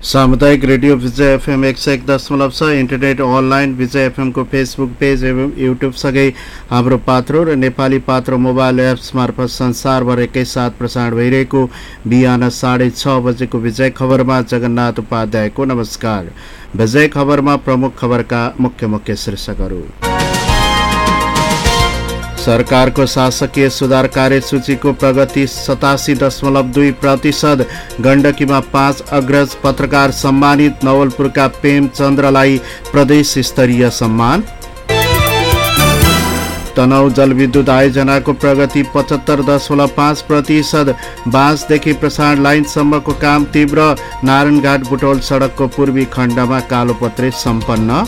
सामुदायिक रेडियो विजय FM 101.6 internet online विजय FM को Facebook page एवं युट्युब सँगै हाम्रो पात्रो र नेपाली पात्रो मोबाइल एप्स मार्फत संसारभर एकैसाथ प्रसारण भइरहेको बिहान 6:30 बजेको विजय खबरमा जगन्नाथ उपाध्यायको नमस्कार। विजय खबरमा प्रमुख खबरका मुख्य शीर्षकहरू। सरकारको शासकीय सुधार कार्यसूचीको प्रगति 87.2%। गण्डकीमा 5 अग्रज पत्रकार सम्मानित। नवलपुरका प्रेमचन्द्रलाई प्रदेश स्तरीय सम्मान। तनहुँ जलविद्युत आयोजनाको प्रगति 75.5%। बाँसदेखि प्रसारण लाइनसम्मको काम तीव्र। नारायणघाट बुटौल सडकको पूर्वी खण्डमा कालोपत्रे सम्पन्न।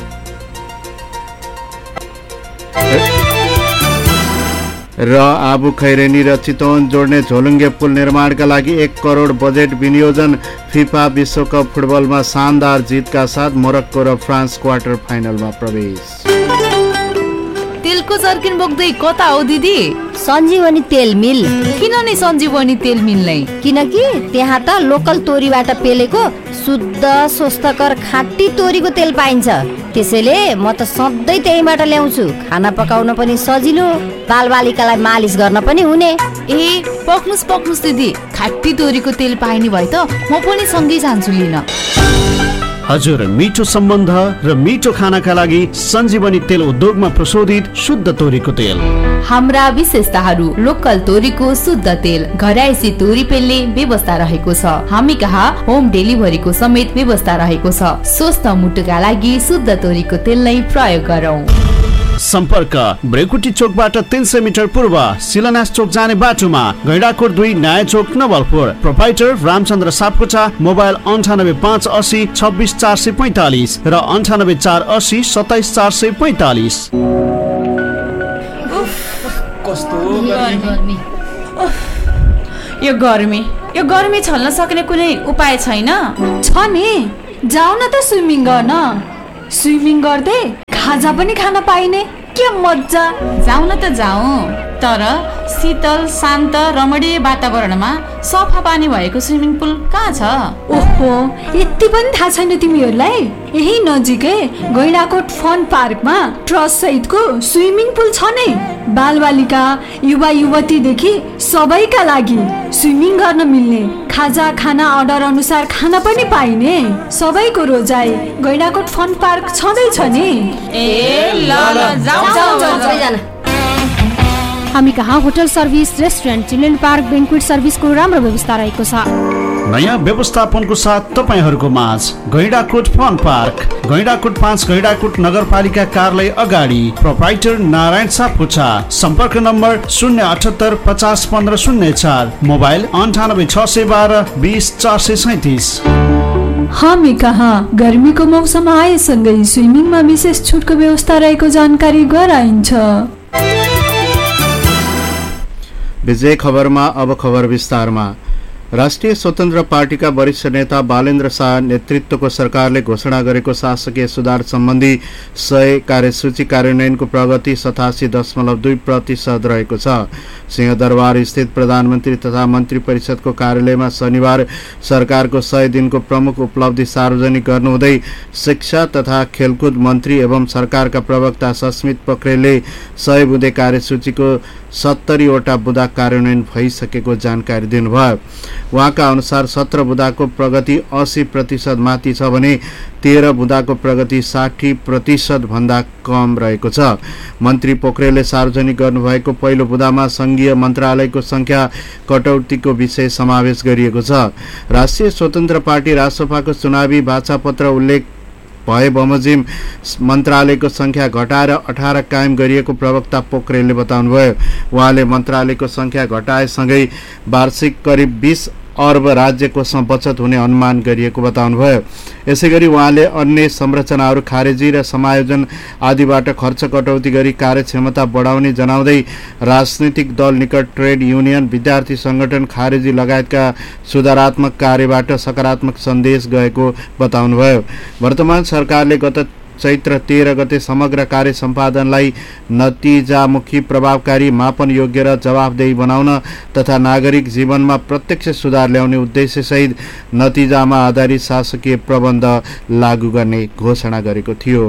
र आबु खैरेनी र चितवन जोड्ने झोलुङ्गे पुल निर्माणका लागि 1 करोड बजेट विनियोजन। फिफा विश्वकप फुटबलमा शानदार जितका साथ मोरक्को र फ्रान्स क्वार्टर फाइनलमा प्रवेश। तेलको जर्किन बोक्दै कता हो दिदी? सञ्जीवनी तेल मिल। किन नि सञ्जीवनी तेल मिल नै? किनकि त्यहाँ त लोकल तोरीबाट पेलेको शुद्ध स्वस्थकर खाँटी तोरीको तेल पाइन्छ। त्यसैले म त सधैँ त्यहीबाट ल्याउँछु। खाना पकाउन पनि सजिलो, बालबालिकालाई मालिस गर्न पनि हुने। ए पक्नुस् दिदी, खाँटी तोरीको तेल पाइने भए त म पनि सँगै जान्छु लिन। हजुर, मिठो सम्बन्ध र मिठो खानाका लागि सञ्जीवनी तेल उद्योगमा प्रशोधित शुद्ध तोरीको तेल। हाम्रा विशेषताहरू: लोकल तोरीको शुद्ध तेल, घरायसी तोरी पेल्ने व्यवस्था रहेको छ। हामी कहाँ होम डेलिभरीको समेत व्यवस्था रहेको छ। स्वस्थ मुटुका लागि शुद्ध तोरीको तेल नै प्रयोग गरौँ। सम्पर्क: ब्रेकुटी चोकबाट 300 मिटर पूर्व शिलान्यास चोक जाने बाटोमा, गैंडाकोट 2 नयाँ चोक नवलपुर। प्रोप्राइटर रामचन्द्र सापकोटा। मोबाइल 9858 26 445 र 98 480 27 445। यो गर्मी छल्न सक्ने कुनै उपाय छैन? छ नि, जाऊ न त स्विमिङ गर्न। स्विमिङ गर्दै खाजा पनि खान पाइने, के मजा। जाऊ न त जाऊ, तर शीतल शान्त रमणीय वातावरणमा सफा पानी भएको स्विमिङ पुल कहाँ छ? ओहो, यति पनि थाहा छैन तिमीहरूलाई? यही नजिकै गैंडाकोट फन पार्कमा ट्रस्ट सहितको स्विमिङ पुल छ नै। बालबालिका, युवा युवतीदेखि सबैका लागि स्विमिङ गर्न मिल्ने, खाजा खाना अर्डर अनुसार खाना पनि पाइने, सबैको रोजाइ गैंडाकोट फन पार्क छँदैछ नि। ए ल जाऊ। हामी कहाँ hotel service, restaurant, children park, बेन्क्वेट सर्भिसको राम्रो व्यवस्था रहेको छ। नयाँ व्यवस्थापनको साथ तपाईहरूको माझ गैंडाकोट फन पार्क, गैंडाकोट 5 गैंडाकोट नगरपालिका कार्यालय अगाडि। प्रोप्राइटर नारायण सापकोटा। सम्पर्क नम्बर 078 50 15 04। मोबाइल 98 612 20 437। हामी कहाँ गर्मीको मौसम आएसँगै स्विमिङमा विशेष छुटको व्यवस्था रहेको जानकारी गराइन्छ। विजय खबरमा अब खबर विस्तारमा। राष्ट्रिय स्वतन्त्र पार्टीका वरिष्ठ नेता बालेन्द्र शाह नेतृत्वको सरकारले घोषणा गरेको शासकीय सुधार सम्बन्धी 100 कार्यसूची कार्यान्वयनको प्रगति 87.2% रहेको छ। सिंहदरबार स्थित प्रधानमन्त्री तथा मन्त्री परिषदको कार्यालयमा शनिबार सरकारको 100 दिनको प्रमुख उपलब्धि सार्वजनिक गर्नुहुँदै शिक्षा तथा खेलकुद मन्त्री एवं सरकारका प्रवक्ता सस्मित पोखरेलले 100 बुँदे कार्यसूचीको 70 वटा बुँदा कार्यान्वयन भइसकेको जानकारी दिनुभयो। उहाँका अनुसार 17 बुँदाको प्रगति 80% माथि छ भने 13 बुँदाको प्रगति 60% भन्दा कम रहेको छ। मन्त्री पोखरेलले सार्वजनिक गर्नुभएको पहिलो बुँदामा संघीय मन्त्रालयको संख्या कटौतीको विषय समावेश गरिएको छ। राष्ट्रिय स्वतन्त्र पार्टी रासपाको चुनावी भाषापत्र उल्लेख भए बमोजिम मन्त्रालयको संख्या घटाएर 18 कायम गरिएको प्रवक्ता पोखरेलले बताउनुभयो। उहाँले मन्त्रालयको संख्या घटाएसँगै वार्षिक करिब 20 अर्ब राज्य कोषमा बचत हुने अनुमान गरिएको बताउनुभयो। यसैगरी उहाँले अन्य संरचनाहरू खारेजी र समायोजन आदिबाट खर्च कटौती गरी कार्यक्षमता बढाउने जनाउँदै राजनीतिक दल निकट ट्रेड युनियन, विद्यार्थी संगठन, खारेजी लगायतका सुधारात्मक कार्यबाट सकारात्मक सन्देश गएको बताउनुभयो। वर्तमान सरकारले गत चैत्र 13 गते समग्र कार्य सम्पादनलाई नतिजामुखी, प्रभावकारी, मापन योग्य र जवाफदेही बनाउन तथा नागरिक जीवनमा प्रत्यक्ष सुधार ल्याउने उद्देश्यसहित नतिजामा आधारित शासकीय प्रबन्ध लागू गर्ने घोषणा गरेको थियो।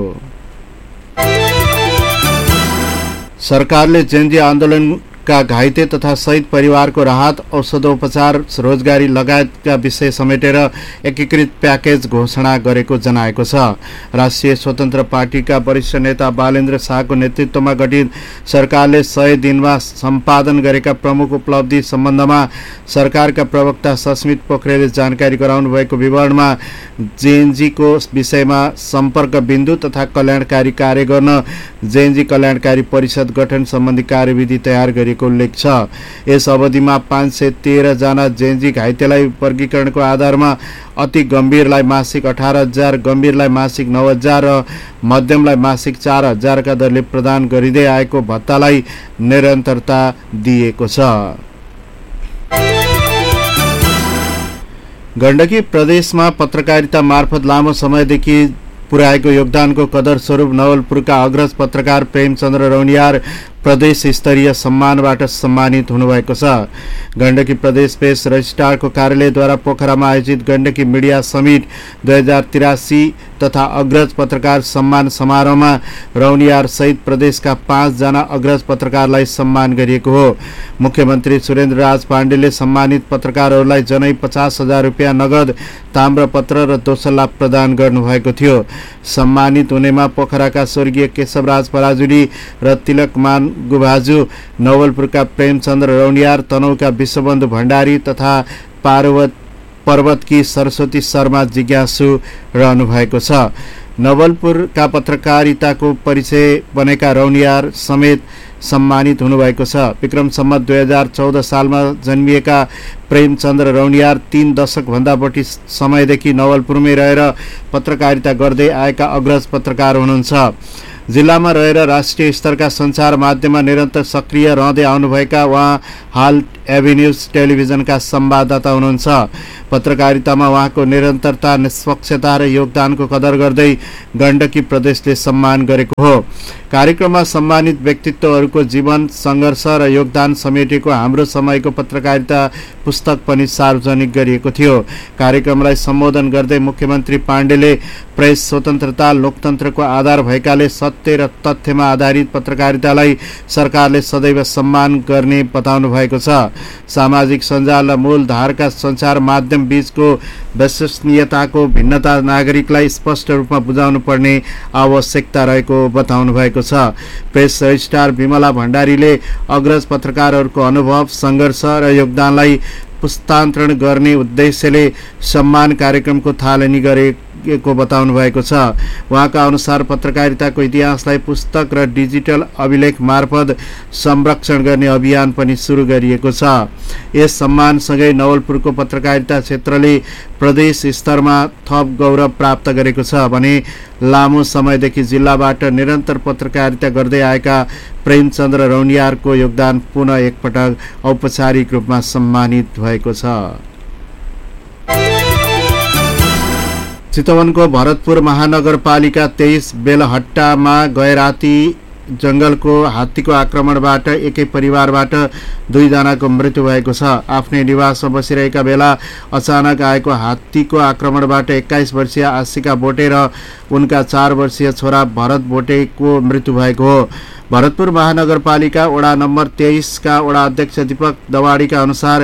सरकारले जेनजी आन्दोलनका घाइते तथा शहीद परिवारको राहत, औषधोपचार, रोजगारी लगायतका विषय समेटेर एकीकृत प्याकेज घोषणा गरेको जनाएको छ। राष्ट्रिय स्वतन्त्र पार्टीका वरिष्ठ नेता बालेन्द्र शाहको नेतृत्वमा गठित सरकारले 100 दिनमा सम्पादन गरेका प्रमुख उपलब्धि सम्बन्धमा सरकारका प्रवक्ता सस्मित पोखरेलले जानकारी गराउनु भएको विवरणमा जेएनजीको विषयमा सम्पर्क बिन्दु तथा कल्याणकारी कार्य गर्न जेएनजी कल्याणकारी परिषद गठन सम्बन्धी कार्यविधि तयार गरिएको उल्लेख छ। यस अवधिमा 513 जना जेएनजी घाइतेलाई वर्गीकरणको आधारमा अति गम्भीरलाई मासिक 18,000, गम्भीरलाई मासिक 9,000 र मध्यमलाई मासिक 4,000 का दरले प्रदान गरिँदै आएको भत्तालाई निरन्तरता दिएको छ। गण्डकी प्रदेशमा पत्रकारिता मार्फत लामो समयदेखि पुर्याएको योगदानको कदर स्वरूप नवलपुरका अग्रज पत्रकार प्रेमचन्द्र रौनियार प्रदेश स्तरीय सम्मानबाट सम्मानित हुनुभएको छ। गण्डकी प्रदेश प्रेस रजिस्ट्रारको कार्यालयद्वारा पोखरामा आयोजित गण्डकी मिडिया समिट 2083 तथा अग्रज पत्रकार सम्मान समारोहमा रौनियार सहित प्रदेशका 5 जना अग्रज पत्रकारलाई सम्मान गरिएको हो। मुख्यमन्त्री सुरेन्द्र राज पाण्डेले सम्मानित पत्रकारहरूलाई जनै 50,000 रुपियाँ नगद, ताम्रपत्र र दोसल्ला प्रदान गर्नुभएको थियो। सम्मानित हुनेमा पोखराका स्वर्गीय केशवराज पराजुली र तिलकमान गुभाजु, नवलपुरका प्रेमचन्द्र रौनियार, तनहुका विश्वबन्धु भण्डारी तथा पर्वतकी सरस्वती शर्मा जिज्ञासु रहनु भएको छ। नवलपुरका पत्रकारिताको परिचय बनेका रौनियार समेत सम्मानित हुनुभएको छ। विक्रम सम्मत 2014 सालमा जन्मिएका प्रेमचन्द्र रौनियार 3 दशकभन्दा बढी समयदेखि नवलपुरमै रहेर पत्रकारिता गर्दै आएका अग्रज पत्रकार हुनुहुन्छ। जिल्लामा रहेर राष्ट्रिय स्तरका सञ्चार माध्यममा निरन्तर सक्रिय रहँदै आउनुभएका उहाँ हाल एभिन्यूज टेलिभिजनका संवाददाता हुनुहुन्छ। पत्रकारितामा उहाँको निरन्तरता, निष्पक्षता र योगदानको कदर गर्दै गण्डकी प्रदेशले सम्मान गरेको हो। कार्यक्रममा सम्मानित व्यक्तित्वहरूको जीवन, सङ्घर्ष र योगदान समेटेको हाम्रो समयको पत्रकारिता पुस्तक पनि सार्वजनिक गरिएको थियो। कार्यक्रमलाई सम्बोधन गर्दै मुख्यमन्त्री पाण्डेले प्रेस स्वतन्त्रता लोकतन्त्रको आधार भएकाले सत्य र तथ्यमा आधारित पत्रकारितालाई सरकारले सदैव सम्मान गर्ने बताउनु भएको छ। सामाजिक सञ्जाल र मूलधारका सञ्चार माध्यम बीचको विश्वसनीयताको भिन्नता नागरिकलाई स्पष्ट रूपमा बुझाउनु पर्ने आवश्यकता रहेको बताउनु भएको छ। प्रेस रजिस्ट्रार विमला भण्डारीले अग्रज पत्रकारहरूको अनुभव, सङ्घर्ष र योगदानलाई पुस्तान्तरण गर्ने उद्देश्यले सम्मान कार्यक्रमको थालनी गरेको बताउनु भएको छ। उहाँका अनुसार पत्रकारिताको इतिहासलाई पुस्तक र डिजिटल अभिलेख मार्फत संरक्षण गर्ने अभियान पनि सुरु गरिएको छ। यस सम्मानसँगै नवलपुरको पत्रकारिता क्षेत्रले प्रदेश स्तरमा थप गौरव प्राप्त गरेको छ भने लामो समयदेखि जिल्लाबाट निरन्तर पत्रकारिता गर्दै आएका प्रेमचन्द्र रौनियारको योगदान पुनः एकपटक औपचारिक रूपमा सम्मानित भएको छ। चितवनको भरतपुर महानगरपालिका 23 बेलहट्टामा गैराती जंगलको हात्तीको आक्रमणबाट एकै परिवारबाट 2 जनाको मृत्यु भएको छ। आफ्नै निवासमा बसिरहेका बेला अचानक आएको हात्तीको आक्रमणबाट 21 वर्षीय आशिका बोटे र उनका 4 वर्षीय छोरा भरत बोटेको मृत्यु भएको हो। भरतपुर महानगरपालिका वडा नम्बर 23 का वडा अध्यक्ष दीपक दवाडीका अनुसार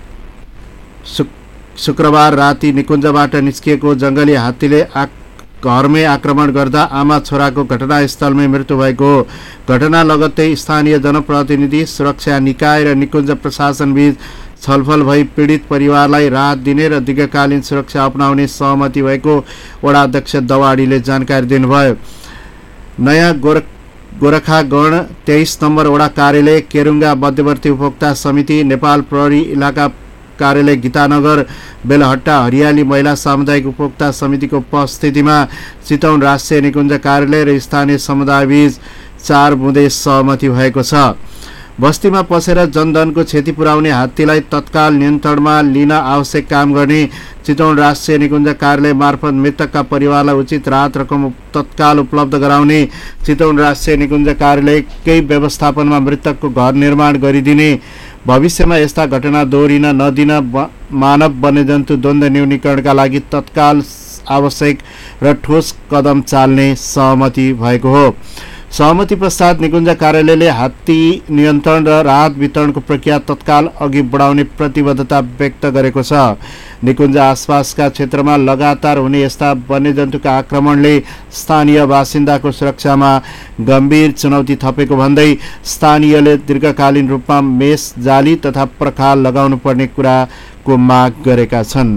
शुक्रबार राति निकुञ्जबाट निस्किएको जंगली हात्तीले घरमै आक्रमण गर्दा आमा छोराको घटनास्थलमै मृत्यु भएको हो। घटना लगत्तै स्थानीय जनप्रतिनिधि, सुरक्षा निकाय र निकुञ्ज प्रशासन बीच छलफल भई पीडित परिवारलाई राहत दिने र दीर्घकालीन सुरक्षा अपनाउने सहमति भएको वडा अध्यक्ष दवाडीले जानकारी दिनुभयो। नयाँ गोरखागण 23 नम्बर वडा कार्यालय, केरुङ्गा मध्यवर्ती उपभोक्ता समिति, नेपाल प्रहरी इलाका कार्यालय गीतानगर, बेलहट्टा हरियाली महिला सामुदायिक उपभोक्ता समितिको उपस्थितिमा चितवन राष्ट्रिय निकुञ्ज कार्यालय र स्थानीय समुदाय बीच 4 बुँदे सहमति भएको छ। बस्तीमा पसेर जनधनको क्षति पुर्याउने हात्तीलाई तत्काल नियन्त्रणमा लिन आवश्यक काम गर्ने चितवन राष्ट्रिय निकुञ्ज कार्यालय मार्फत मृतकका परिवारलाई उचित राहत रकम तत्काल उपलब्ध गराउने चितवन राष्ट्रिय निकुञ्ज कार्यालयकै व्यवस्थापनमा मृतकको घर निर्माण गरिदिने भविष्यमा यस्ता घटना दोहोरिन नदिन मानव वन्यजन्तु द्वन्द्व न्यूनीकरणका लागि तत्काल आवश्यक र ठोस कदम चाल्ने सहमति भएको हो। सहमति पश्चात निकुञ्ज कार्यालयले हात्ती नियन्त्रण र राहत वितरणको प्रक्रिया तत्काल अघि बढाउने प्रतिबद्धता व्यक्त गरेको छ। निकुञ्ज आसपासका क्षेत्रमा लगातार हुने यस्ता वन्यजन्तुका आक्रमणले स्थानीय बासिन्दाको सुरक्षामा गम्भीर चुनौती थपेको भन्दै स्थानीयले दीर्घकालीन रूपमा मेष जाली तथा पर्खाल लगाउनु पर्ने कुराको माग गरेका छन्।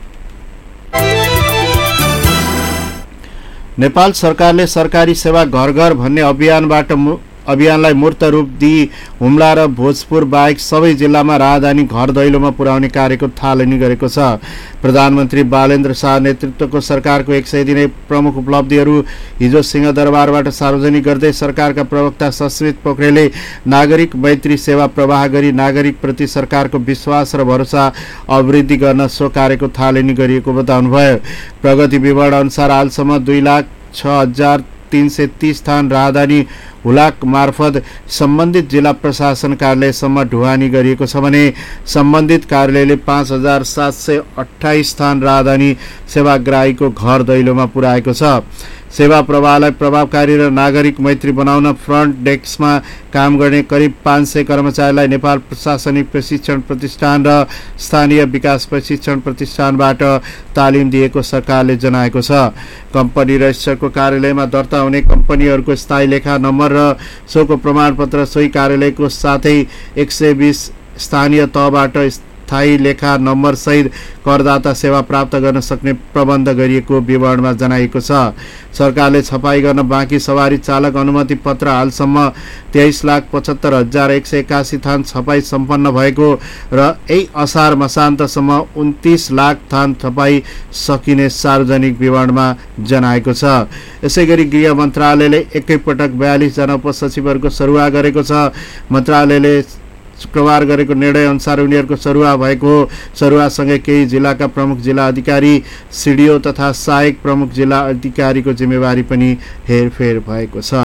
नेपाल सरकारले सरकारी सेवा घर घर भन्ने अभियानलाई मूर्त रूप दिई हुम्ला र भोजपुर बाहेक सबै जिल्लामा राजधानी घर दैलोमा पुर्याउने कार्यको थालनी गरेको छ। प्रधानमन्त्री बालेन्द्र शाह नेतृत्वको सरकारको 100 दिने प्रमुख उपलब्धिहरू हिजो सिंहदरबारबाट सार्वजनिक गर्दै सरकारका प्रवक्ता सस्मित पोखरेलले नागरिक मैत्री सेवा प्रवाह गरी नागरिकप्रति सरकारको विश्वास र भरोसा अभिवृद्धि गर्न सो कार्यको थालनी गरिएको बताउनुभयो। प्रगति विवरण अनुसार हालसम्म 2,06,330 स्थान राजधानी हुलाक मार्फत सम्बन्धित जिल्ला प्रशासन कार्यालयसम्म ढुवानी गरिएको छ भने सम्बन्धित कार्यालयले 5,728 स्थान राजधानी सेवाग्राहीको घर दैलोमा पुर्याएको छ। सेवा प्रवाहलाई प्रभावकारी र नागरिक मैत्री बनाउन फ्रन्ट डेस्कमा काम गर्ने करिब 500 कर्मचारीलाई नेपाल प्रशासनिक प्रशिक्षण प्रतिष्ठान र स्थानीय विकास प्रशिक्षण प्रतिष्ठानबाट तालिम दिएको सरकारले जनाएको छ। कम्पनी रजिस्ट्रारको कार्यालयमा दर्ता हुने कम्पनीहरूको स्थायी लेखा नम्बर र सोको प्रमाणपत्र सोही कार्यालयको साथै 120 स्थानीय तहबाट स्थायी लेखा नम्बर सहित करदाता सेवा प्राप्त गर्न सक्ने प्रबन्ध गरिएको विवरणमा जनाइएको छ। सरकारले छपाई गर्न बाँकी सवारी चालक अनुमति पत्र हालसम्म 23,75,181 थान छपाई सम्पन्न भएको र यही असार मसान्तसम्म 29 लाख थान छपाई सकिने सार्वजनिक विवरणमा जनाएको छ। यसैगरी गृह मन्त्रालयले एकैपटक 42 जना उपसचिवहरूको सरुवा गरेको छ। मन्त्रालयले शुक्रबार गरेको निर्णय अनुसार उनीहरूको सरुवा भएको सरुवासँगै केही जिल्लाका प्रमुख जिल्ला अधिकारी सिडिओ तथा सहायक प्रमुख जिल्ला अधिकारीको जिम्मेवारी पनि हेरफेर भएको छ।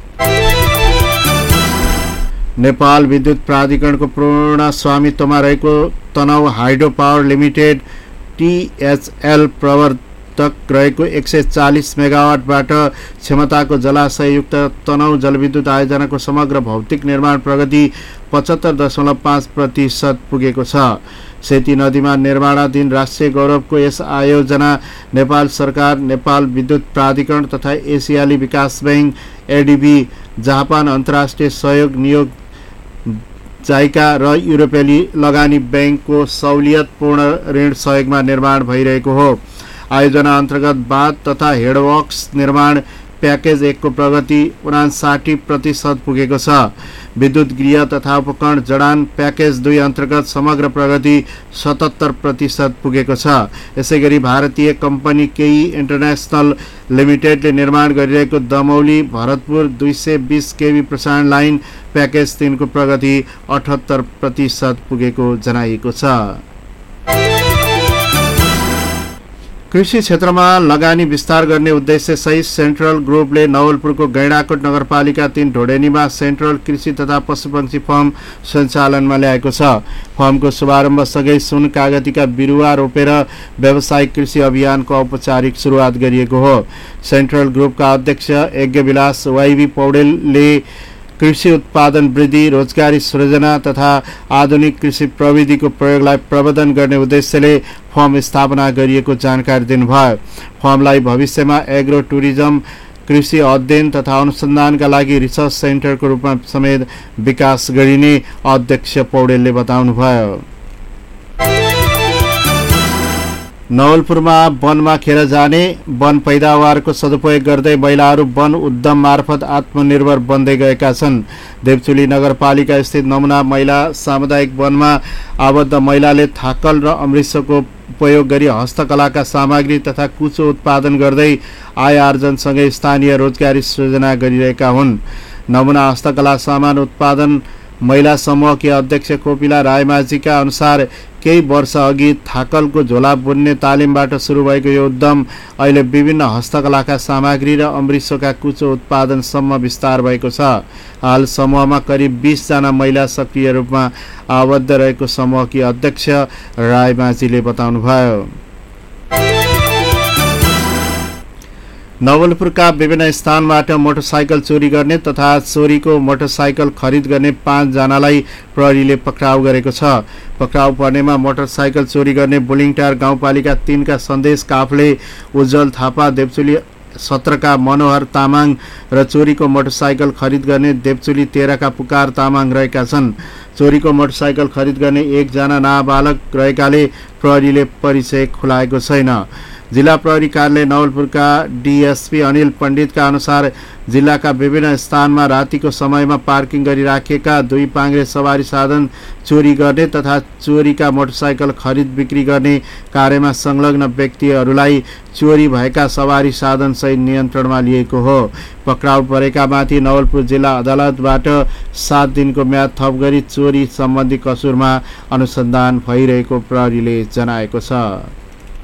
नेपाल विद्युत प्राधिकरणको पूर्ण स्वामित्वमा रहेको Tanahun hydro power limited THL प्रवर्तक रहेको 140 मेगावाटबाट क्षमताको जलाशययुक्त तनहुँ जलविद्युत आयोजनाको समग्र भौतिक निर्माण प्रगति 75.5% पुगेको छ। सेती नदीमा निर्माणाधीन राष्ट्रिय गौरवको यस आयोजना नेपाल सरकार, नेपाल विद्युत प्राधिकरण तथा एसियाली विकास बैंक ADB, जापान अन्तर्राष्ट्रिय सहयोग नियोग जाइका र युरोपेली लगानी बैंकको सहुलियतपूर्ण ऋण सहयोगमा निर्माण भइरहेको हो। आयोजना अन्तर्गत बाँध तथा हेडवर्क्स निर्माण प्याकेज 1 को प्रगति 59% पुगेको छ। विद्युत गृह तथा उपकरण जडान प्याकेज 2 अन्तर्गत समग्र प्रगति 77% पुगेको छ। यसैगरी भारतीय कम्पनी केही इन्टरनेसनल लिमिटेडले निर्माण गरिरहेको दमौली भरतपुर 220 केबी प्रसारण लाइन प्याकेज 3 को प्रगति 78% पुगेको जनाइएको छ। कृषि क्षेत्रमा लगानी विस्तार गर्ने उद्देश्य सहित सेन्ट्रल ग्रुपले नवलपुरको गैंडाकोट नगरपालिका 3 ढोडेनीमा सेन्ट्रल कृषि तथा पशुपक्षी फर्म सञ्चालनमा ल्याएको छ। फर्मको शुभारम्भ सँगै सुन कागतीका बिरुवा रोपेर व्यावसायिक कृषि अभियानको औपचारिक सुरुवात गरिएको हो। सेन्ट्रल ग्रुपका अध्यक्ष यज्ञविलास वाइबी पौडेलले कृषि उत्पादन वृद्धि, रोजगारी सृजना तथा आधुनिक कृषि प्रविधिको प्रयोगलाई प्रवर्धन गर्ने उद्देश्यले फर्म स्थापना गरिएको जानकारी दिनुभयो। फर्मलाई भविष्यमा एग्रो टुरिज्म, कृषि अध्ययन तथा अनुसन्धानका लागि रिसर्च सेन्टरको रूपमा समेत विकास गरिने अध्यक्ष पौडेलले बताउनुभयो। नवलपुरमा वनमा खेर जाने, वन पैदावारको सदुपयोग गर्दै महिलाहरू वन उद्यम मार्फत आत्मनिर्भर बन्दै गएका छन्। देवचुली नगरपालिका स्थित नमुना महिला सामुदायिक वनमा आबद्ध महिलाले थाकल र अमृतसरको उपयोग गरी हस्तकलाका सामग्री तथा कुचो उत्पादन गर्दै आय आर्जनसँगै स्थानीय रोजगारी सृजना गरिरहेका हुन्। नमुना हस्तकला सामान उत्पादन महिला समूहकी अध्यक्ष कोपिला रायमाझीका अनुसार केही वर्ष अघि थाकलको झोला बुन्ने तालिमबाट सुरु भएको यो उद्यम अहिले विभिन्न हस्तकलाका सामग्री र अमृतसरका कुचो उत्पादनसम्म विस्तार भएको छ। हाल समूहमा करिब 20 जना महिला सक्रिय रूपमा आबद्ध रहेको समूहकी अध्यक्ष रायमाझीले बताउनुभयो। नवलपुरका विभिन्न स्थानबाट मोटरसाइकल चोरी गर्ने तथा चोरीको मोटरसाइकल खरिद गर्ने 5 जनालाई प्रहरीले पक्राउ गरेको छ। पक्राउ पर्नेमा मोटरसाइकल चोरी गर्ने बुलिङटार गाउँपालिका 3 का सन्देश काफले, उज्जवल थापा, देवचुली 17 का मनोहर तामाङ र चोरीको मोटरसाइकल खरिद गर्ने देवचुली 13 का पुकार तामाङ रहेका छन्। चोरीको मोटरसाइकल खरिद गर्ने 1 जना नाबालक रहेकाले प्रहरीले परिचय खुलाएको छैन। जिल्ला प्रहरी कार्यालय नवलपुरका डीएसपी अनिल पण्डितका अनुसार जिल्लाका विभिन्न स्थानमा रातिको समयमा पार्किङ गरिराखेका 2 पाङ्ग्रे सवारी साधन चोरी गर्ने तथा चोरीका मोटरसाइकल खरिद बिक्री गर्ने कार्यमा संलग्न व्यक्तिहरूलाई चोरी भएका सवारी साधन सहित नियन्त्रणमा लिएको हो। पक्राउ परेकामाथि नवलपुर जिल्ला अदालतबाट 7 दिनको म्याद थप गरी चोरी सम्बन्धी कसुरमा अनुसन्धान भइरहेको प्रहरीले जनाएको छ।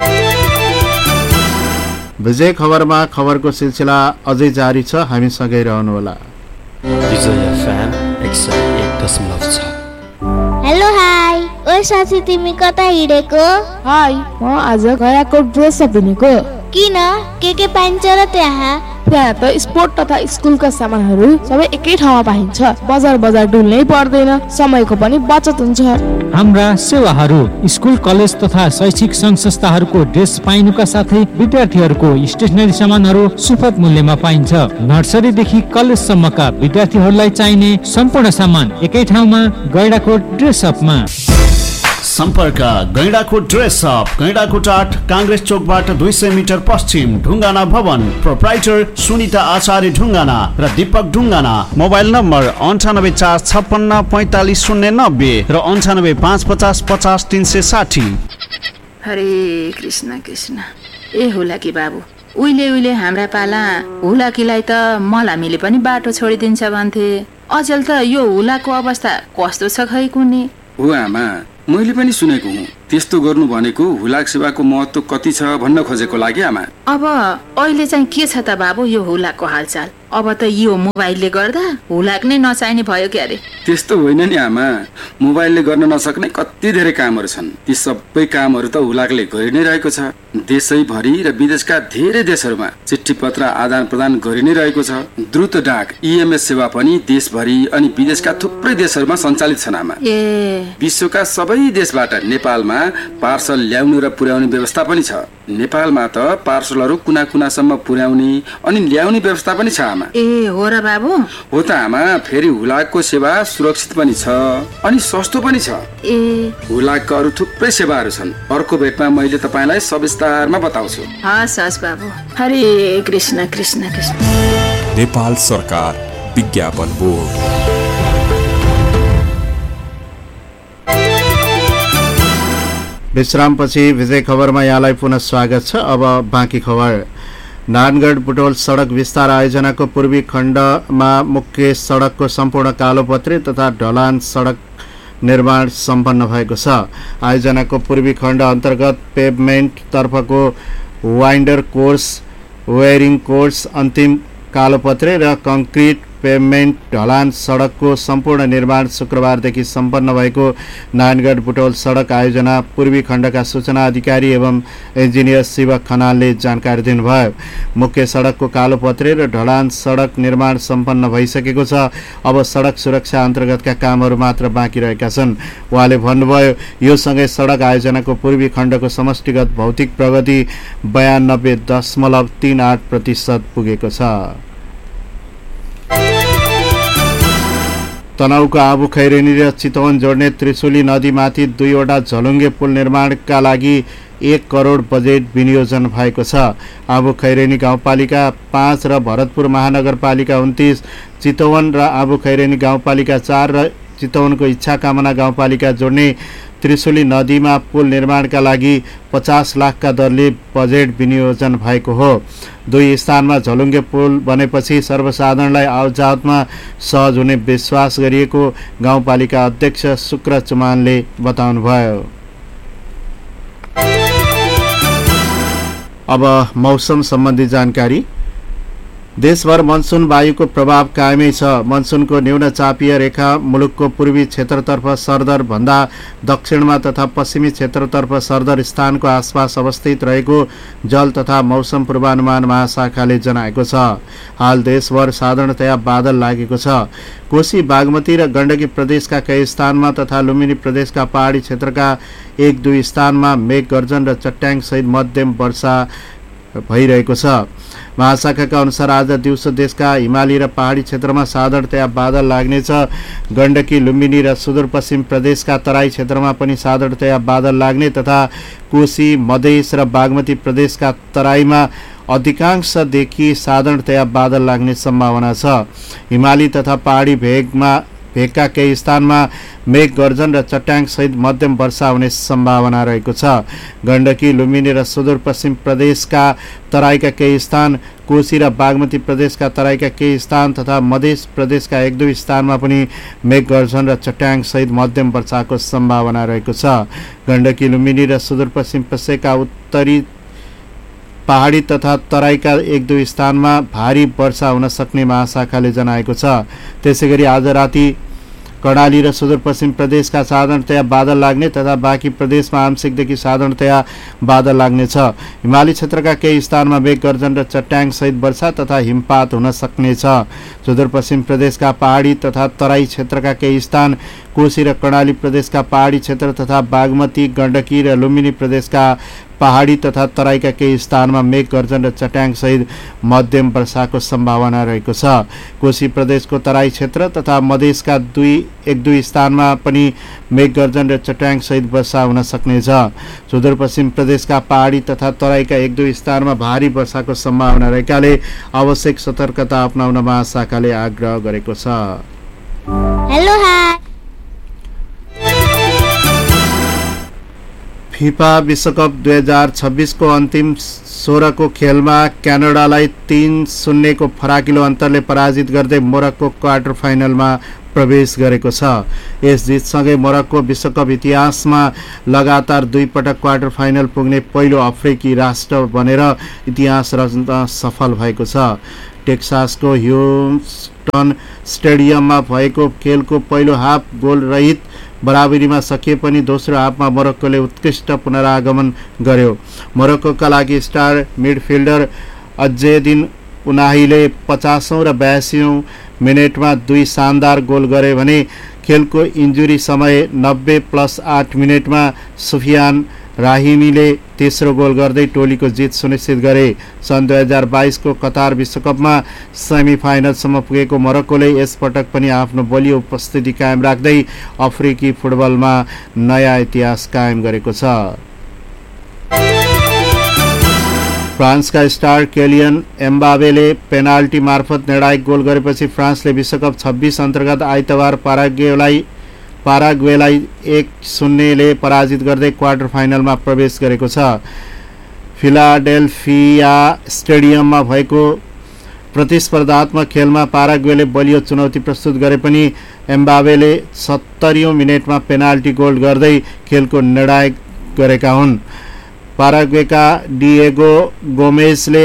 विजय खबरमा खबरको सिलसिला अझै जारी छ, हामीसँगै रहनुहोला। विजय FM 101.6। हेलो हाई, ओ साथी तिमी कता हिँडेको? हाई, म आज गयाको ड्रेस किनेको। किन? के पाइन्छ र त्यहाँ? त्यहाँ त स्पोर्ट तथा स्कुलका सामानहरू सबै एकै ठाउँमा पाइन्छ। बजार डुल्नै पर्दैन, समयको पनि बचत हुन्छ। हाम्रा सेवाहरू स्कुल, कलेज तथा शैक्षिक संघ संस्थाहरूको ड्रेस पाइनुका साथै विद्यार्थीहरूको स्टेशनरी सामानहरू सुपथ मूल्यमा पाइन्छ। नर्सरीदेखि कलेजसम्मका विद्यार्थीहरूलाई चाहिने सम्पूर्ण सामान एकै ठाउँमा गैंडाकोट ड्रेस अपमा। सम्पर्क गैंडाकोट ड्रेस अप, गैंडाकोट 8 कांग्रेस चोकबाट 200 मिटर पश्चिम, ढुङ्गाना भवन। प्रोप्राइटर सुनिता आचार्य ढुङ्गाना र दीपक ढुङ्गाना। मोबाइल नम्बर 9845555090 र 9855505360। हरे कृष्ण कृष्ण। ए हुलाकी बाबु, उहिले हाम्रा पाला हुलाकीलाई त मलामीले पनि बाटो छोडिदिन्छ भन्थे। अचेल त यो हुलाको अवस्था कस्तो छ खै कुनी? हो आमा, मैले पनि सुनेको हुँ। त्यस्तो गर्नु भनेको हुलाक सेवाको महत्व कति छ भन्न खोजेको लागि आमा। अब अहिले चाहिँ के छ त बाबु यो हुलाकको हालचाल? अब त यो मोबाइलले गर्दा हुलाक नै नचाहिने भयो के अरे? त्यस्तो होइन नि आमा, मोबाइलले गर्न नसक्ने कति धेरै कामहरू छन्। ती सबै कामहरू त हुलाकले गरि नै रहेको छ। देशैभरि र विदेशका धेरै देशहरूमा चिठी पत्र आदान प्रदान गरि नै रहेको छ। द्रुत डाक EMS सेवा पनि देशभरि अनि विदेशका थुप्रै देशहरूमा सञ्चालित छन् आमा। विश्वका सबै देशबाट नेपालमा पार्सल ल्याउनु र पुर्याउने व्यवस्था पनि छ। नेपालमा त पार्सलहरू कुना कुनासम्म पुर्याउने अनि ल्याउने व्यवस्था पनि छ आमा। ए हो र बाबु? हो त आमा, फेरि हुलाकको सेवा सुरक्षित पनि छ अनि सस्तो पनि छ। हुलाकका अरू थुप्रै सेवाहरू छन्। अर्को भेटमा मैले तपाईलाई सविस्तारमा बताउँछु। हस् बाबु। हरे कृष्ण कृष्ण कृष्ण। नेपाल सरकार विज्ञापन बोर्ड। विश्रामपछि विजय खबरमा यहाँलाई पुनः स्वागत छ। अब बाँकी खबर। नारायणगढ बुटोल सडक विस्तार आयोजनाको पूर्वी खण्डमा मुख्य सडकको सम्पूर्ण कालोपत्रे तथा ढलान सडक निर्माण सम्पन्न भएको छ। आयोजनाको पूर्वी खण्ड अन्तर्गत पेभमेन्ट तर्फको वाइन्डर कोर्स, वेयरिङ कोर्स, अन्तिम कालोपत्रे र कङ्क्रिट पेभमेन्ट ढलान सडकको सम्पूर्ण निर्माण शुक्रबारदेखि सम्पन्न भएको नारायणगढ बुटोल सडक आयोजना पूर्वी खण्डका सूचना अधिकारी एवं इन्जिनियर शिव खनालले जानकारी दिनुभयो। मुख्य सडकको कालोपत्रे र ढलान सडक निर्माण सम्पन्न भइसकेको छ। अब सडक सुरक्षा अन्तर्गतका कामहरू मात्र बाँकी रहेका छन्। उहाँले भन्नुभयो, यो सँगै सडक आयोजनाको पूर्वी खण्डको समष्टिगत भौतिक प्रगति 92.38% पुगेको छ। तनहुको आबु खैरेनी र चितवन जोड्ने त्रिशुली नदीमाथि 2वटा झलुङ्गे पुल निर्माणका लागि 1 करोड बजेट विनियोजन भएको छ। आबु खैरेनी गाउँपालिका 5 र भरतपुर महानगरपालिका 29, चितवन र आबु खैरेनी गाउँपालिका 4 र चितवनको इच्छा कामना गाउँपालिका जोड्ने त्रिशुली नदीमा पुल निर्माणका लागि 50 लाखका दरले बजेट विनियोजन भएको हो। 2 स्थानमा झलुङ्गे पुल बनेपछि सर्वसाधारणलाई आवतजावतमा सहज हुने विश्वास गरिएको गाउँपालिका अध्यक्ष शुक्र चुमानले बताउनुभयो। अब मौसम सम्बन्धी जानकारी। देशभर मनसुन वायुको प्रभाव कायमै छ। मनसुनको न्यून चापीय रेखा मुलुकको पूर्वी क्षेत्रतर्फ सरदर भन्दा दक्षिणमा तथा पश्चिमी क्षेत्रतर्फ सरदर स्थानको आसपास अवस्थित रहेको जल तथा मौसम पूर्वानुमान महाशाखाले जनाएको छ। हाल देशभर साधारणतया बादल लागेको छ। कोशी, बागमती र गण्डकी प्रदेशका केही स्थानमा तथा लुम्बिनी प्रदेशका पहाडी क्षेत्रका 1-2 स्थानमा मेघ गर्जन र चट्याङ सहित मध्यम वर्षा भइरहेको छ। महाशाखाका अनुसार आज दिउँसो देशका हिमाली र पहाडी क्षेत्रमा साधारणतया बादल लाग्नेछ। गण्डकी, लुम्बिनी र सुदूरपश्चिम प्रदेशका तराई क्षेत्रमा पनि साधारणतया बादल लाग्ने तथा कोशी, मधेस र बागमती प्रदेशका तराईमा अधिकांशदेखि साधारणतया बादल लाग्ने सम्भावना छ। हिमाली तथा पहाडी भेगका केही स्थानमा मेघ गर्जन र चट्याङ सहित मध्यम वर्षा हुने सम्भावना रहेको छ। गण्डकी, लुम्बिनी र सुदूरपश्चिम प्रदेशका तराईका केही स्थान, कोशी र बागमती प्रदेशका तराईका केही स्थान तथा मध्य प्रदेशका 1-2 स्थानमा पनि मेघ गर्जन र चट्याङ सहित मध्यम वर्षाको सम्भावना रहेको छ। गण्डकी, लुम्बिनी र सुदूरपश्चिम प्रदेशका उत्तरी पहाडी तथा तराईका 1-2 स्थानमा भारी वर्षा हुन सक्ने महाशाखाले जनाएको छ। त्यसैगरी आज राति कर्णाली र सुदूरपश्चिम प्रदेशका साधारणतया बादल लाग्ने तथा बाँकी प्रदेशमा आंशिकदेखि साधारणतया बादल लाग्नेछ। हिमाली क्षेत्रका केही स्थानमा मेघ गर्जन र चट्याङ सहित वर्षा तथा हिमपात हुन सक्नेछ। सुदूरपश्चिम प्रदेशका पहाडी तथा तराई क्षेत्रका केही स्थान, कोशी र कर्णाली प्रदेशका पहाडी क्षेत्र तथा बागमती, गण्डकी र लुम्बिनी प्रदेशका पहाडी तथा तराईका केही स्थानमा मेघ गर्जन र चट्याङ सहित मध्यम वर्षाको सम्भावना रहेको छ। कोशी प्रदेशको तराई क्षेत्र तथा मधेसका 1-2 स्थानमा पनि मेघ गर्जन र चट्याङ सहित वर्षा हुन सक्नेछ। सुदूरपश्चिम प्रदेशका पहाडी तथा तराईका 1-2 स्थानमा भारी वर्षाको सम्भावना रहेकाले आवश्यक सतर्कता अपनाउन महाशाखाले आग्रह गरेको छ। Hello hi. फिफा विश्वकप 2026 को अन्तिम 16 को खेलमा क्यानाडालाई 3-0 को फराकिलो अन्तरले पराजित गर्दै मोरक्को क्वार्टर फाइनलमा प्रवेश गरेको छ। यस जितसँगै मोरक्को विश्वकप इतिहासमा लगातार 2 पटक क्वार्टर फाइनल पुग्ने पहिलो अफ्रिकी राष्ट्र बनेर इतिहास रच्न सफल भएको छ। टेक्सासको ह्युस्टन स्टेडियममा भएको खेलको पहिलो हाफ गोल रहित बराबरीमा सकिए पनि दोस्रो हाफमा मोरक्कोले उत्कृष्ट पुनरागमन गर्यो। मोरक्कोका लागि स्टार मिडफिल्डर अज्जेदिन उनाहीले 50औं र 82औं मिनेटमा 2 शानदार गोल गरे भने खेलको इन्जुरी समय 90+8 मिनेटमा सुफियान राहिमीले तेस्रो गोल गर्दै टोलीको जित सुनिश्चित गरे। सन् 2022 को कतार विश्वकपमा सेमिफाइनलसम्म पुगेको मोरक्कोले यसपटक पनि आफ्नो बलियो उपस्थिति कायम राख्दै अफ्रिकी फुटबलमा नयाँ इतिहास कायम गरेको छ। फ्रान्सका स्टार केलियन एम्बापेले पेनाल्टी मार्फत निर्णायक गोल गरेपछि फ्रान्सले विश्वकप 26 अन्तर्गत आइतबार पाराग्वेलाई 1-0 ले पराजित गर्दै क्वार्टर फाइनलमा प्रवेश गरेको छ। फिलाडेल्फिया स्टेडियममा भएको प्रतिस्पर्धात्मक खेलमा पाराग्वेले बलियो चुनौती प्रस्तुत गरे पनि एम्बापेले 70औं मिनेटमा पेनाल्टी गोल गर्दै खेलको निर्णायक गरेका हुन्। पाराग्वेका डिएगो गोमेजले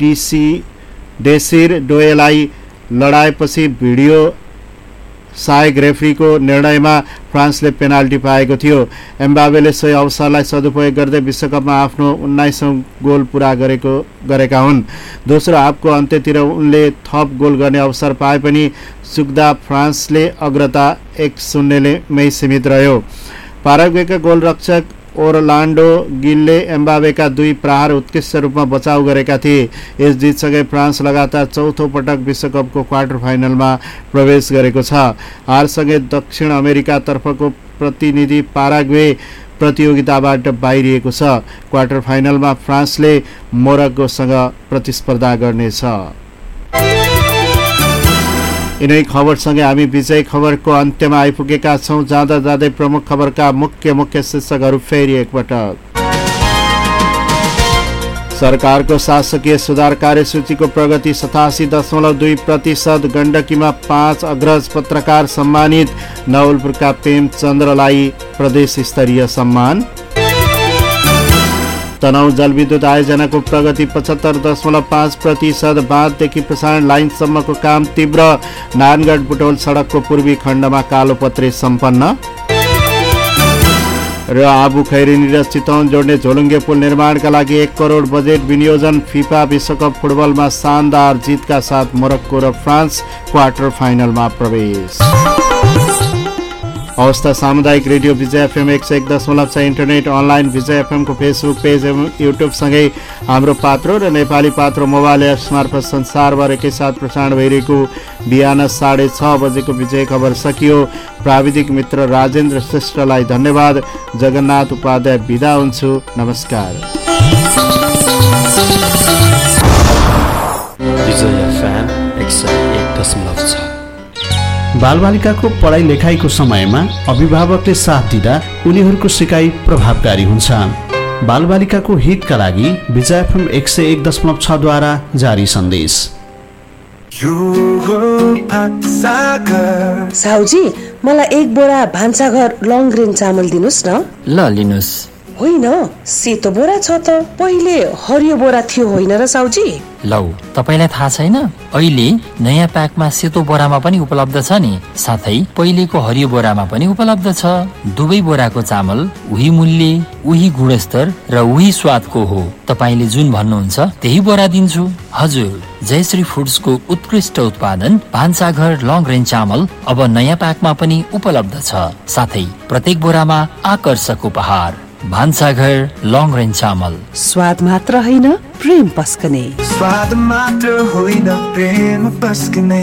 डेसिर डोएलाई लडाएपछि भिडियो सहायक रेफ्रीको निर्णयमा फ्रान्सले पेनाल्टी पाएको थियो। एम्बापेले सोही अवसरलाई सदुपयोग गर्दै विश्वकपमा आफ्नो 19औं गोल पुरा गरेका हुन्। दोस्रो हाफको अन्त्यतिर उनले थप गोल गर्ने अवसर पाए पनि चुक्दा फ्रान्सले अग्रता 1-0 मै सीमित रह्यो। पाराग्वेका गोलरक्षक ओरलान्डो गिलले एम्बापेका 2 प्रहार उत्कृष्ट रूपमा बचाउ गरेका थिए। यस जितसँगै फ्रान्स लगातार चौथो पटक विश्वकपको क्वार्टर फाइनलमा प्रवेश गरेको छ। हारसँगै दक्षिण अमेरिकातर्फको प्रतिनिधि पाराग्वे प्रतियोगिताबाट बाहिरिएको छ। क्वार्टर फाइनलमा फ्रान्सले मोरक्कोसँग प्रतिस्पर्धा गर्नेछ। यिनै खबरसँगै हामी विजय खबरको अन्त्यमा आइपुगेका छौं। जाँदा जाँदै प्रमुख खबरका मुख्य शीर्षकहरू फेरि एकपटक। सरकारको शासकीय सुधार कार्यसूचीको प्रगति 87.2%। गण्डकीमा 5 अग्रज पत्रकार सम्मानित। नवलपुरका प्रेमचन्द्रलाई प्रदेश स्तरीय सम्मान। तनहुँ जलविद्युत आयोजनाको प्रगति 75.5%। बाँधदेखि प्रसारण लाइनसम्मको काम तीव्र। नारायणगढ बुटौल सडकको पूर्वी खण्डमा कालोपत्रे सम्पन्न। र आबु खैरेनी र चितवन जोड्ने झोलुङ्गे पुल निर्माणका लागि 1 करोड बजेट विनियोजन। फिफा विश्वकप फुटबलमा शानदार जितका साथ मोरक्को र फ्रान्स क्वार्टर फाइनलमा प्रवेश। अवस्था सामुदायिक रेडियो विजय एफएम 101.6 इन्टरनेट अनलाइन विजय एफएम को फेसबुक पेज एवं युट्युब सँगै हाम्रो पात्रो र नेपाली पात्रो मोबाइल एप्स मार्फत संसारभर एकैसाथ प्रसारण भइरहेको बिहान 6:30 बजेको विजय खबर सकियो। प्राविधिक मित्र राजेन्द्र श्रेष्ठलाई धन्यवाद। जगन्नाथ उपाध्याय बिदा हुन्छु। नमस्कार। विजय एफएम 101.6। बालबालिकाको पढाइ लेखाइको समयमा अभिभावकले साथ दिँदा उनीहरूको सिकाइ प्रभावकारी हुन्छ। बालबालिकाको हितका लागि विजय एफएम 101.6 द्वारा जारी सन्देश। साहुजी, मलाई 1 बोरा भान्साघर लङ ग्रेन चामल दिनुस् न। ल लिनुस्। होइन, सेतो बोरा छ त, पहिले हरियो बोरा थियो होइन र साहुजी? लौ, तपाईलाई थाहा छैन? अहिले नयाँ प्याकमा सेतो बोरामा पनि उपलब्ध छ नि, साथै पहिलेको हरियो बोरामा पनि उपलब्ध छ। दुवै बोराको चामल उही मूल्य, उही गुणस्तर र उही स्वादको हो। तपाईले जुन भन्नुहुन्छ त्यही बोरा दिन्छु। हजुर, जयश्री फुड्सको उत्कृष्ट उत्पादन भान्साघर लङ रेन्ज चामल अब नयाँ प्याकमा पनि उपलब्ध छ। साथै प्रत्येक बोरामा आकर्षक उपहार। भान्साघर लङ रेन्ज चामल। स्वाद मात्र होइन, प्रेम पस्कने। स्वाद मात्र होइन, प्रेम पस्कने।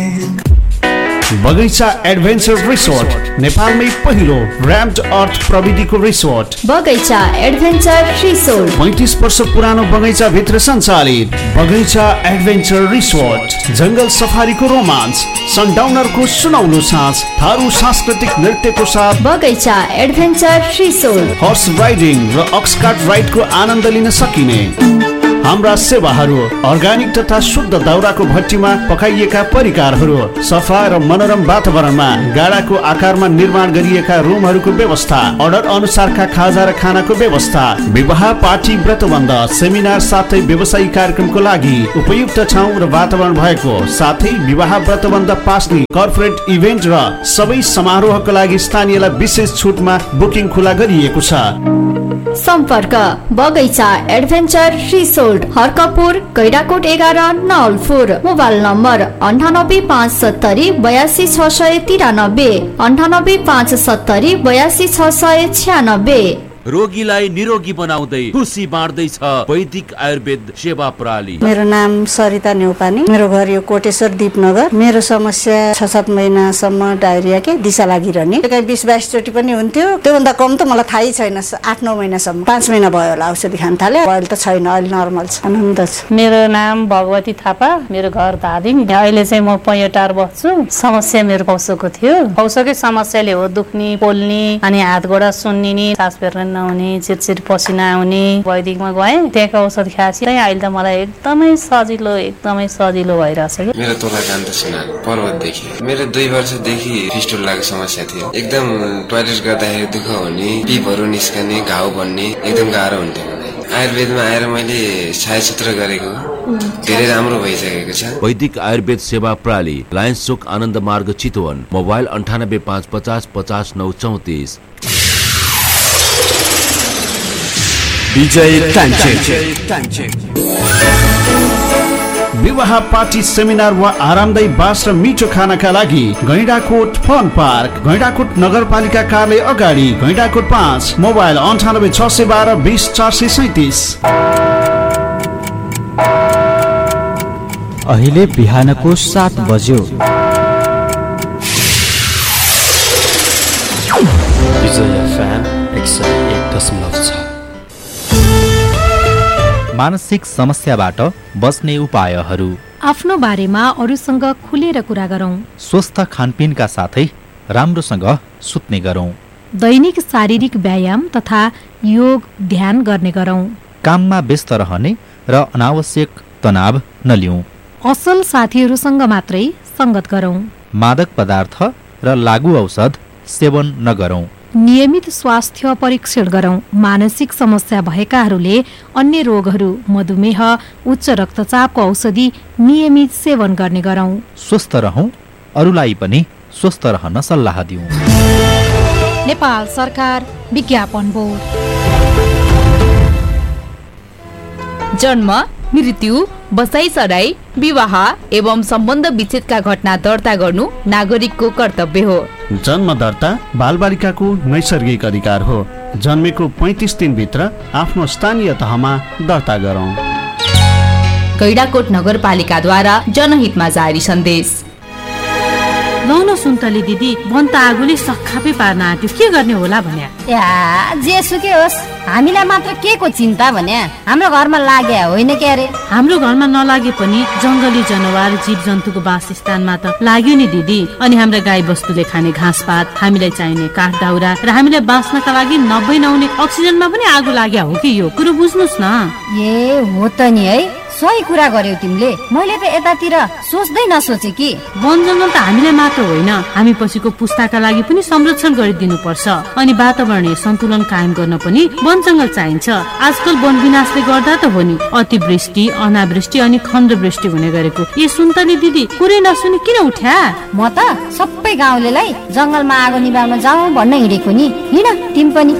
बगैंचा एडभेन्चर रिसोर्ट नेपालमै पहिलो र्याम्ड अर्थ प्रविधिको रिसोर्ट बगैंचा एडभेन्चर रिसोर्ट। 35 वर्ष पुरानो बगैंचा भित्र सञ्चालित बगैंचा एडभेन्चर रिसोर्ट। जंगल सफारीको रोमान्स, सनडाउनरको सुनौलो साँझ, थारू सांस्कृतिक नृत्यको साथ बगैंचा एडभेन्चर रिसोर्ट। हर्स राइडिङ र अक्सकार्ट राइडको आनन्द लिन सकिने। हाम्रा सेवाहरू अर्ग्यानिक तथा शुद्ध दाउराको भट्टीमा पकाइएका परिकारहरू, सफा र मनोरम वातावरणमा गाडाको आकारमा निर्माण गरिएका रुमहरूको व्यवस्था, अर्डर अनुसारका खाजा र खानाको व्यवस्था, विवाह पार्टी व्रतबन्ध सेमिनार साथै व्यवसायिक कार्यक्रमको लागि उपयुक्त ठाउँ र वातावरण भएको, साथै विवाह व्रतबन्ध पास्ने कर्पोरेट इभेन्ट र सबै समारोहको लागि स्थानीयलाई विशेष छुटमा बुकिङ खुला गरिएको छ। सम्पर्क बगैंचा adventure resort, Harkapur, Gaindakot 11, Nawalpur. Mobile number 9857 82 693, 9857 82 696। रोगीलाई निरोगी बनाउँदै खुसी बाँड्दैछ वैदिक आयुर्वेद सेवा प्रणाली। मेरो नाम सरिता नेउपानी, मेरो घर यो कोटेश्वर दीपनगर। मेरो समस्या 6-7 महिनासम्म डायरिया के दिशा लागिरहने, 20-22 चोटि पनि हुन्थ्यो। त्योभन्दा कम त मलाई थाहै छैन। 8-9 महिनासम्म, 5 महिना भयो होला औषधि खान थाले। अहिले त छैन, अहिले नर्मल छ, आनन्द छ। मेरो नाम भगवती थापा, मेरो घर धादिङ। अहिले चाहिँ म पैटार बस्छु। समस्या मेरो पौसोको थियो। पौसोकै समस्याले हो दुख्ने, पोल्ने, अनि हात गोडा सुन्निने, सास फेर्न नहुने, चिरचिर पसिना आउने। वैदिकमा गएँ, त्यहाँको औषध खाएपछि अहिले त मलाई एकदमै सजिलो भइरहेछ। मेरो तोला कान्त सिन्हा, पर्वतदेखि। मेरो 2 वर्षदेखि फिस्टुलाको समस्या थियो। एकदम टोयलेट गर्दाखेरि दुःख हुने, पिपहरू निस्कने, घाउ बन्ने, एकदम गाह्रो हुन्थ्यो। आयुर्वेदमा आएर मैले छायाचित्र गरेको धेरै राम्रो भइसकेको छ। वैदिक आयुर्वेद सेवा प्रणाली, लायन्स चोक आनन्द मार्ग चितवन। मोबाइल 9855 50 934। विजय टाइम। विवाह पार्टी सेमिनार वा आरामदायी बास र मिठो खानाका लागि गैंडाकोट फन पार्क, गैंडाकोट नगरपालिका कार्यालय अगाडि, गैंडाकोट 5। मोबाइल 98 612 20 437। अहिले बिहानको 7 बज्यो। विजय एफएम 101.6। मानसिक समस्याबाट बस्ने उपायहरू। आफ्नो बारेमा अरूसँग खुलेर कुरा गरौँ। स्वस्थ खानपिनका साथै राम्रोसँग सुत्ने गरौँ। दैनिक शारीरिक व्यायाम तथा योग ध्यान गर्ने गरौँ। काममा व्यस्त रहने र अनावश्यक तनाव नलिउँ। असल साथीहरूसँग मात्रै संगत गरौँ। मादक पदार्थ र लागू औषध सेवन नगरौँ। नियमित स्वास्थ्य परीक्षण गरौँ। मानसिक समस्या भएकाहरूले अन्य रोगहरू, मधुमेह, उच्च रक्तचापको औषधि नियमित सेवन गर्ने गरौँ। स्वस्थ रहौँ, अरूलाई पनि स्वस्थ रहन सल्लाह दिउँ। नेपाल सरकार विज्ञापन बोर्ड। जन्म, मृत्यु, बसाइसराई, विवाह एवं सम्बन्ध विच्छेदका घटना दर्ता गर्नु नागरिकको कर्तव्य हो। जन्म दर्ता बालबालिकाको नैसर्गिक अधिकार हो। जन्मेको 35 दिनभित्र आफ्नो स्थानीय तहमा दर्ता गरौँ। गैडाकोट नगरपालिकाद्वारा जनहितमा जारी सन्देश। लौन सुन्तली दिदी, वन त आगोले सखापै पार्न आँट्यो, के गर्ने होला भन्या। या जे सुके होस्, हामीलाई मात्र के को चिन्ता भन्या। हाम्रो घरमा लागे होइन के अरे। हाम्रो घरमा नलागे पनि जंगली जनावर जीव जन्तुको वासस्थानमा त लाग्यो नि दिदी। अनि हाम्रा गाई बस्तुले खाने घाँसपात, हामीलाई चाहिने काठ दाउरा र हामीलाई बाँच्नका लागि नभई नहुने अक्सिजनमा पनि आगो लाग्या हो कि यो कुरो बुझ्नुस् न। ए हो त नि है, सही कुरा गर्यौ तिमीले। मैले त यतातिर सोच्दै नसोचे कि वन जंगल त हामीलाई मात्र होइन, हामी पछिको पुस्ताका लागि पनि संरक्षण गरिदिनु पर्छ। अनि वातावरणीय सन्तुलन कायम गर्न पनि वन जंगल चाहिन्छ। आजकल वन विनाशले गर्दा त हो नि अतिवृष्टि, अनावृष्टि अनि खण्डवृष्टि हुने गरेको। ए सुन्तली दिदी, कुरै नसुनि किन उठ्या? म त सबै गाउँलेलाई जंगलमा आगो निभाउन जाउँ भन्न हिँडेको नि। हिँड तिमी पनि।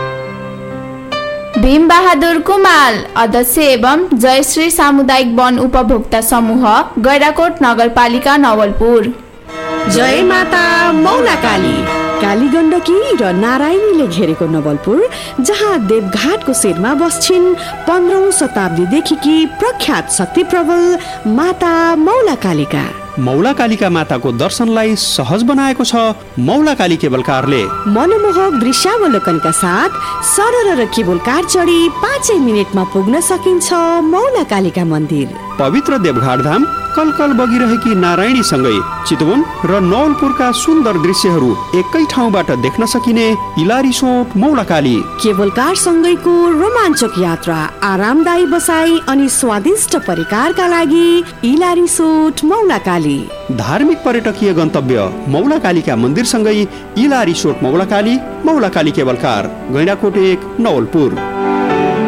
भीम बहादुर कुमाल, अध्यक्ष एवं जयश्री सामुदायिक वन उपभोक्ता समूह, गैडाकोट नगरपालिका नवलपुर। जय माता मौला काली। काली गण्डकी र नारायणीले घेरेको नवलपुर, जहाँ देवघाटको शिरमा बस्छिन् 15औं शताब्दीदेखि प्रख्यात शक्ति प्रबल माता मौला कालिका। मौला कालिका माताको दर्शनलाई सहज बनाएको छ मौला काली केबल कारले। मनमोहक दृश्यावलोकनका साथ सरल र केबल कार चढी 5 मिनेटमा पुग्न सकिन्छ मौला कालिका मन्दिर। पवित्र देवघाट धाम कलकल बगिरहेकी नारायणीसँगै चितवन र नवलपुरका सुन्दर दृश्यहरू एकै ठाउँबाट देख्न सकिने इलारिसोट मौला काली। केबल कार सँगैको रोमाञ्चक यात्रा, आरामदायी बसाई अनि स्वादिष्ट परिकारका लागि इलारिसोट मौला काली। धार्मिक पर्यटकीय गन्तव्य मौला कालीका मन्दिरसँगै इलारिसोट मौला काली केबल कार, गैंडाकोट 1 नवलपुर।